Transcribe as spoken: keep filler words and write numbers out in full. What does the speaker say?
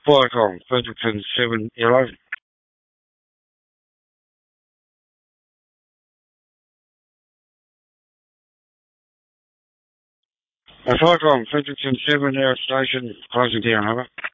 Viacom, Fredericton seven eleven. Uh, Viacom, Fredericton seven Air Station, closing down, over.